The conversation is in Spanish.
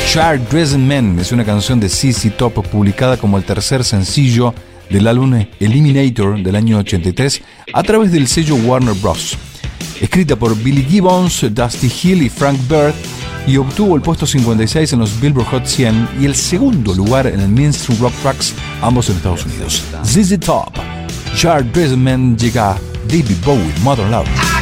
Shark Dressing Men es una canción de ZZ Top publicada como el tercer sencillo del álbum Eliminator del año 83 a través del sello Warner Bros. Escrita por Billy Gibbons, Dusty Hill y Frank Bird, y obtuvo el puesto 56 en los Billboard Hot 100 y el segundo lugar en el Mainstream Rock Tracks, ambos en Estados Unidos. ZZ Top, Shark Dressing Men llega a David Bowie, Modern Love.